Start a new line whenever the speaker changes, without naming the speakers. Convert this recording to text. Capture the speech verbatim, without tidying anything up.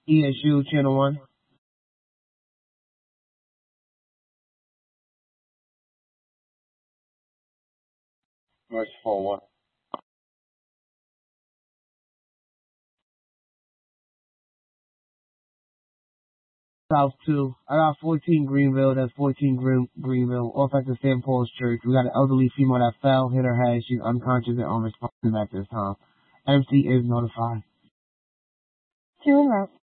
E S U, Channel one. Verse four one. South two. I got fourteen Greenville. That's fourteen Green, Greenville. Off at the Saint Paul's Church. We got an elderly female that fell, hit her head. She's unconscious and unresponsive at this time. M C is notified.
Two in route.